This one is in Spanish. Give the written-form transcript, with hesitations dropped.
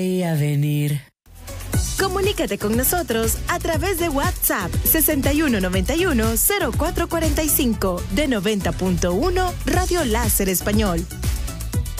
A venir. Comunícate con nosotros a través de WhatsApp 6191-0445 de 90.1 Radio Láser Español.